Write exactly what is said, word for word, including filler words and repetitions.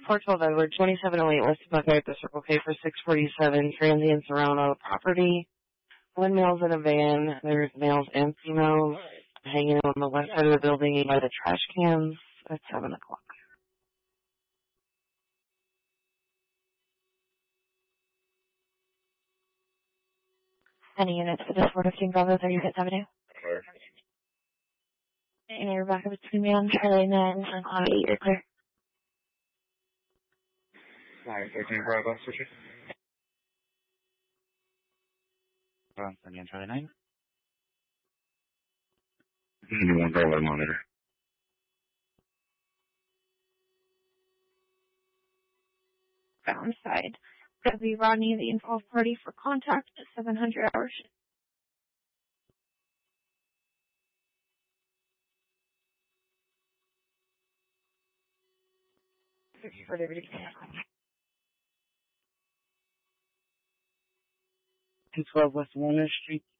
four twelve Edward, twenty-seven oh eight West Buckeye, the Circle K for six forty-seven. Transients around on the property. One male's in a van. There's males and females hanging on the west side of the building by the trash cans at seven o'clock. Any units for this Fort fifteen Bravo thirty-fifth Avenue? Clear. And you're back up between me on Charlie nine and on eight, you're clear. Fire thirteen Bravo, switcher. Um, on Charlie nine. You want to monitor. Bound side. W. Rodney, the involved party for contact at seven hundred hours. Thank you for liberty. two twelve West Warner Street,